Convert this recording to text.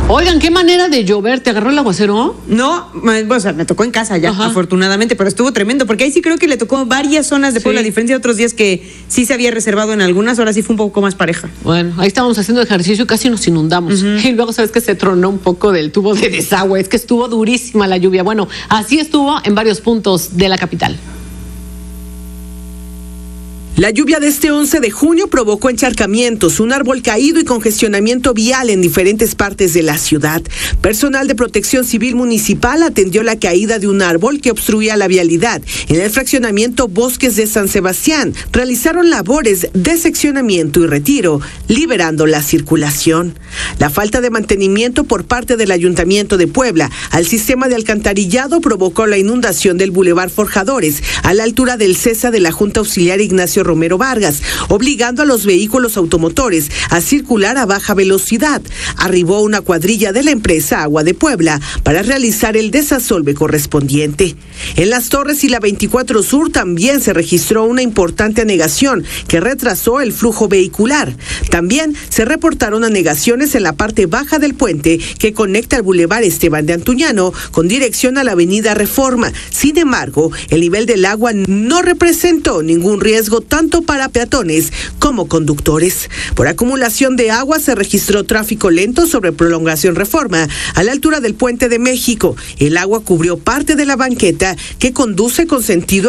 Oigan, qué manera de llover. ¿Te agarró el aguacero? No, o sea, me tocó en casa ya, afortunadamente, pero estuvo tremendo, porque ahí sí creo que le tocó varias zonas de Puebla, a diferencia de otros días que sí se había reservado en algunas, ahora sí fue un poco más pareja. Bueno, ahí estábamos haciendo ejercicio y casi nos inundamos. Y luego, ¿sabes que se tronó un poco del tubo de desagüe? Es que estuvo durísima la lluvia. Bueno, así estuvo en varios puntos de la capital. La lluvia de este 11 de junio provocó encharcamientos, un árbol caído y congestionamiento vial en diferentes partes de la ciudad. Personal de Protección Civil Municipal atendió la caída de un árbol que obstruía la vialidad. En el fraccionamiento Bosques de San Sebastián realizaron labores de seccionamiento y retiro, liberando la circulación. La falta de mantenimiento por parte del Ayuntamiento de Puebla al sistema de alcantarillado provocó la inundación del Boulevard Forjadores a la altura del CESA de la Junta Auxiliar Ignacio Romero Vargas, obligando a los vehículos automotores a circular a baja velocidad. Arribó una cuadrilla de la empresa Agua de Puebla para realizar el desasolve correspondiente. En Las Torres y la 24 Sur también se registró una importante anegación que retrasó el flujo vehicular. También se reportaron anegaciones en la parte baja del puente que conecta el Boulevard Esteban de Antuñano con dirección a la Avenida Reforma. Sin embargo, el nivel del agua no representó ningún riesgo tanto para peatones como conductores. Por acumulación de agua se registró tráfico lento sobre Prolongación Reforma a la altura del Puente de México. El agua cubrió parte de la banqueta que conduce con sentido